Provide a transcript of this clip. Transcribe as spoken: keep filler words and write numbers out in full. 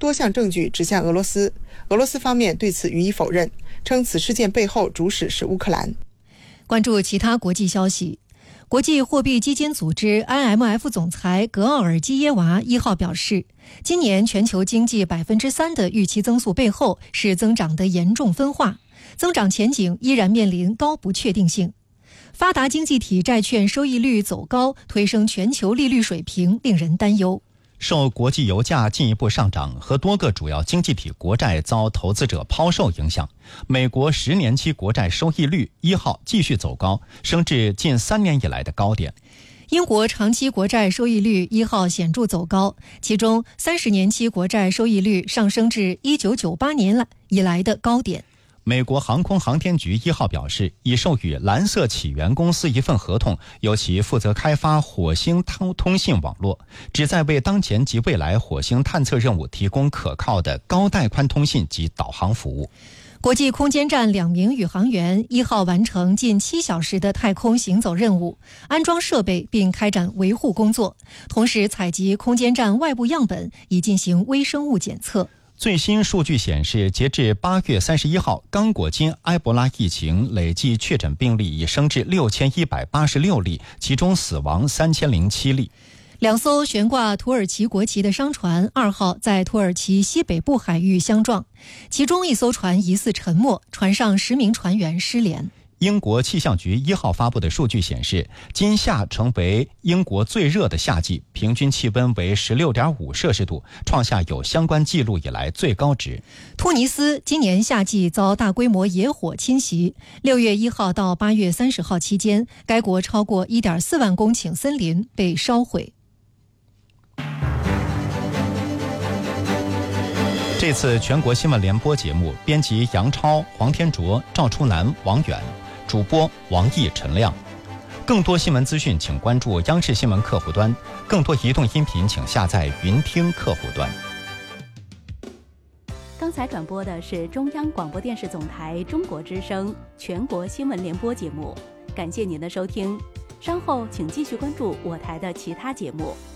多项证据指向俄罗斯，俄罗斯方面对此予以否认，称此事件背后主使是乌克兰。 关注其他国际消息，国际货币基金组织 I M F 总裁格奥尔基耶娃一号表示，今年全球经济 百分之三 的预期增速背后是增长的严重分化，增长前景依然面临高不确定性。发达经济体债券收益率走高，推升全球利率水平，令人担忧。 受国际油价进一步上涨和多个主要经济体国债遭投资者抛售影响，美国十年期国债收益率一号继续走高，升至近三年以来的高点。 英国长期国债收益率一号显著走高，其中三十年期国债收益率上升至一九九八年以来的高点。 美国航空航天局一号表示，已授予蓝色起源公司一份合同，由其负责开发火星通通信网络，旨在为当前及未来火星探测任务提供可靠的高带宽通信及导航服务。 国际空间站两名宇航员一号完成近七小时的太空行走任务，安装设备并开展维护工作，同时采集空间站外部样本，以进行微生物检测。 最新数据显示，截至八月三十一号，刚果金埃博拉疫情累计确诊病例已升至六千一百八十六例，其中死亡三千零七例。 两艘悬挂土耳其国旗的商船二号在土耳其西北部海域相撞，其中一艘船疑似沉没，船上十名船员失联。 英国气象局一号发布的数据显示，今夏成为英国最热的夏季，平均气温为 十六点五摄氏度，创下有相关记录以来最高值。 突尼斯今年夏季遭大规模野火侵袭，六月一号到八月三十号期间，该国超过 一点四万公顷森林被烧毁。 这次全国新闻联播节目编辑杨超、黄天卓、赵初南、王远，主播王毅、陈亮。更多新闻资讯请关注央视新闻客户端，更多移动音频请下载云听客户端。 刚才转播的是中央广播电视总台中国之声全国新闻联播节目，感谢您的收听。稍后请继续关注我台的其他节目。